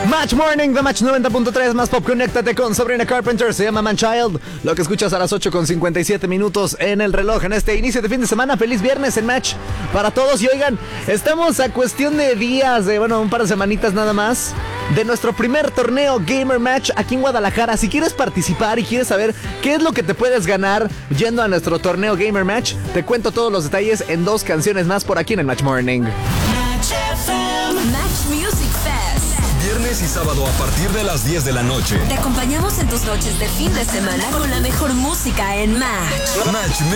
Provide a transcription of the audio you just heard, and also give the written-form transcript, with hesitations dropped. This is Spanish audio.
Match Morning de Match 90.3 más pop. Conéctate con Sabrina Carpenter. Se llama Man Child. Lo que escuchas a las 8:57 en el reloj en este inicio de fin de semana. Feliz viernes en Match para todos. Y oigan, estamos a cuestión de días, un par de semanitas nada más, de nuestro primer torneo Gamer Match aquí en Guadalajara. Si quieres participar y quieres saber qué es lo que te puedes ganar yendo a nuestro torneo Gamer Match, te cuento todos los detalles en 2 canciones más por aquí en el Match Morning. Match Music Fest. Viernes y sábado a partir de las 10 de la noche. Te acompañamos en tus noches de fin de semana con la mejor música en Match. Match